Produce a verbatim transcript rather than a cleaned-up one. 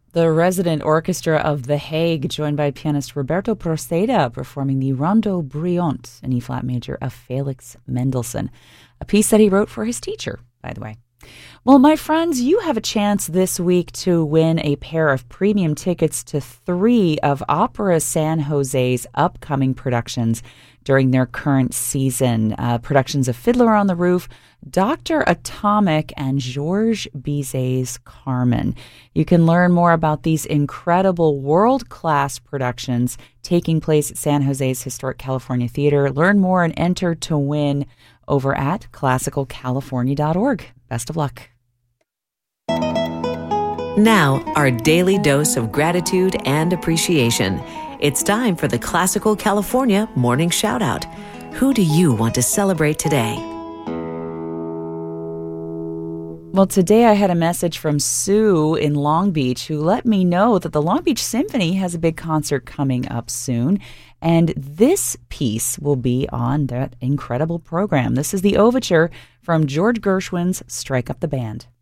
The resident orchestra of The Hague, joined by pianist Roberto Proceda, performing the Rondo Brillante in E-flat major of Felix Mendelssohn, a piece that he wrote for his teacher, by the way. Well, my friends, you have a chance this week to win a pair of premium tickets to three of Opera San Jose's upcoming productions during their current season. Uh, productions of Fiddler on the Roof, Doctor Atomic, and Georges Bizet's Carmen. You can learn more about these incredible world-class productions taking place at San Jose's Historic California Theater. Learn more and enter to win over at classical california dot org. Best of luck. Now, our daily dose of gratitude and appreciation. It's time for the Classical California Morning Shoutout. Who do you want to celebrate today? Well, today I had a message from Sue in Long Beach who let me know that the Long Beach Symphony has a big concert coming up soon, and this piece will be on that incredible program. This is the overture from George Gershwin's Strike Up the Band.